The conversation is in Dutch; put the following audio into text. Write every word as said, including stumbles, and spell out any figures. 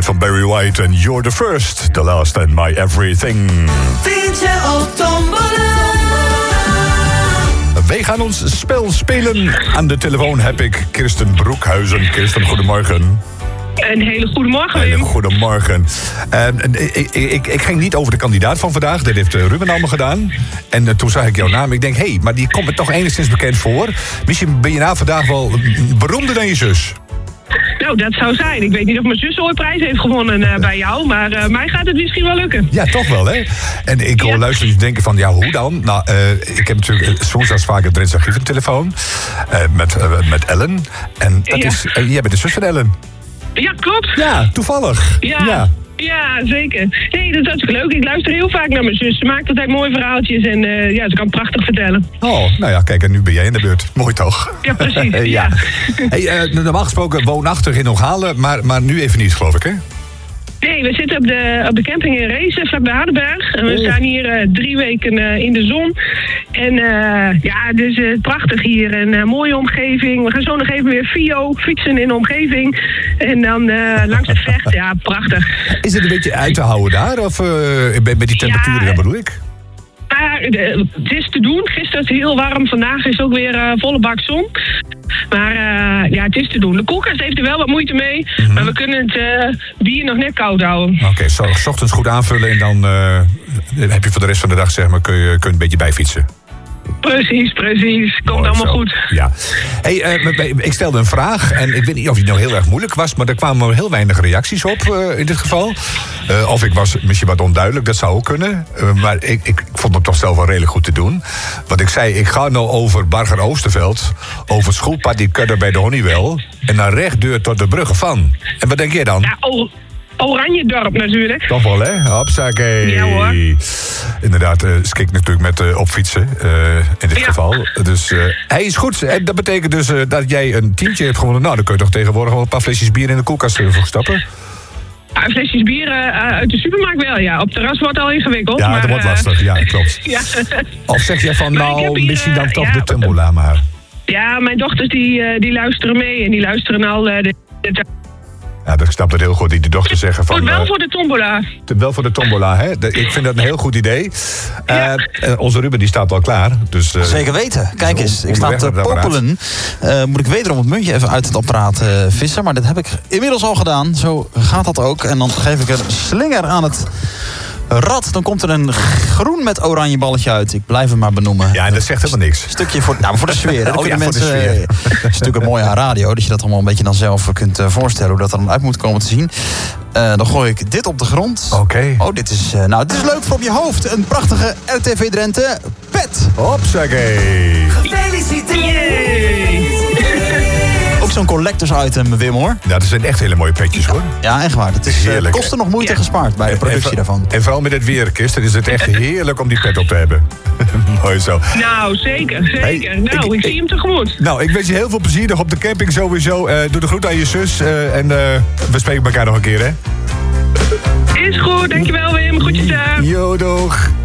geluid van Barry White en You're the First, the Last and My Everything. Vind je op Tombola? Wij gaan ons spel spelen. Aan de telefoon heb ik Kirsten Broekhuizen. Kirsten, goedemorgen. Een hele goede morgen, Wim. Wim. Goedemorgen. Uh, ik, ik, ik ging niet over de kandidaat van vandaag. Dat heeft Ruben allemaal gedaan. En uh, toen zag ik jouw naam. Ik denk, hé, hey, maar die komt me toch enigszins bekend voor. Misschien ben je na vandaag wel beroemder dan je zus. Nou, dat zou zijn. Ik weet niet of mijn zus ooit prijs heeft gewonnen uh, bij jou. Maar uh, mij gaat het misschien wel lukken. Ja, toch wel, hè? En ik hoor ja. luisteren denken van, ja, hoe dan? Nou, uh, ik heb natuurlijk soms vaak een Drentse archief op telefoon. Uh, met, uh, met Ellen. En dat ja. is, uh, jij bent de zus van Ellen. Ja, klopt. Ja, toevallig. Ja. ja. Ja, zeker. Nee, dat is hartstikke leuk. Ik luister heel vaak naar mijn zus. Ze maakt altijd mooie verhaaltjes en uh, ja, ze kan prachtig vertellen. Oh, nou ja, kijk, en nu ben jij in de beurt. Mooi toch? Ja, precies. ja. ja. Hey, uh, normaal gesproken woonachtig in Hooghalen, maar, maar nu even niet, geloof ik, hè? Nee, we zitten op de, op de camping in Rees, vlakbij Hardenberg. En we oh. staan hier uh, drie weken uh, in de zon. En uh, ja, het is uh, prachtig hier. Een uh, mooie omgeving. We gaan zo nog even weer Vio fietsen in de omgeving. En dan uh, langs het vecht. Ja, prachtig. Is het een beetje uit te houden daar? Of uh, met die temperaturen, ja, dan bedoel ik? Ja, het is te doen. Gisteren was het heel warm. Vandaag is het ook weer uh, volle bak zon. Maar uh, ja, het is te doen. De koelkast heeft er wel wat moeite mee. Mm-hmm. Maar we kunnen het uh, bier nog net koud houden. Oké, okay, zo 's ochtends goed aanvullen. En dan uh, heb je voor de rest van de dag, zeg maar, kun je, kun je een beetje bijfietsen. Precies, precies. Komt oh, allemaal zo. Goed. Ja. Hey, uh, ik stelde een vraag. En ik weet niet of die nou heel erg moeilijk was. Maar er kwamen heel weinig reacties op uh, in dit geval. Uh, of ik was misschien wat onduidelijk. Dat zou ook kunnen. Uh, maar ik, ik, ik vond het toch zelf wel redelijk goed te doen. Want ik zei, ik ga nou over Barger Oosterveld. Over het schoolpad die kudder bij de Honeywell. En dan rechtdeur tot de bruggen van. En wat denk jij dan? Ja, oh. Oranjedorp natuurlijk. Toch wel, hè? Hopsakee. Ja, hoor. Inderdaad, uh, skik natuurlijk met uh, opfietsen uh, in dit ja. geval. Dus uh, hij is goed. En dat betekent dus uh, dat jij een tientje hebt gewonnen. Nou, dan kun je toch tegenwoordig wel een paar flesjes bier in de koelkast uh, voor stappen. Ja, flesjes bier uh, uit de supermarkt wel, ja. Op het terras wordt al ingewikkeld. Ja, maar, dat wordt lastig. Ja, klopt. ja. Of zeg je van, nou, hier, misschien dan toch ja, de Tombola maar. Ja, mijn dochters die, uh, die luisteren mee. En die luisteren al uh, de, de Ja, dat snap het heel goed, die de dochters zeggen van... Wel uh, voor de tombola. Te, wel voor de tombola, hè? De, ik vind dat een heel goed idee. Ja. Uh, uh, onze Ruben die staat al klaar. Dus, uh, Zeker weten. Kijk eens, ik sta te popelen. Uh, moet ik wederom het muntje even uit het apparaat uh, vissen. Maar dat heb ik inmiddels al gedaan. Zo gaat dat ook. En dan geef ik een slinger aan het rad. Dan komt er een groen met oranje balletje uit. Ik blijf hem maar benoemen. Ja, en dat zegt helemaal niks. Stukje voor, nou, voor de sfeer. Dan oh, ja, mensen, voor de sfeer. Het is natuurlijk een mooie aan radio. Dat je dat allemaal een beetje dan zelf kunt uh, voorstellen. Hoe dat er dan uit moet komen te zien. Uh, dan gooi ik dit op de grond. Oké. Okay. Oh, dit is, uh, nou, dit is leuk voor op je hoofd. Een prachtige R T V Drenthe pet. Hopsakee. Gefeliciteerd. Ook zo'n collectors item, Wim, hoor. Ja, dat zijn echt hele mooie petjes, hoor. Ja, echt waar. Het is uh, kosten nog moeite ja. gespaard bij de productie en, daarvan. En vooral met het weer, Kirsten, is het echt heerlijk om die pet op te hebben. Mooi zo. Nou, zeker, zeker. Hey, nou, ik, ik zie hem tegemoet. Nou, ik wens je heel veel plezier nog op de camping sowieso. Uh, doe de groet aan je zus uh, en uh, we spreken elkaar nog een keer, hè? Is goed, dankjewel Wim. Groetjes daar. Jo, doeg.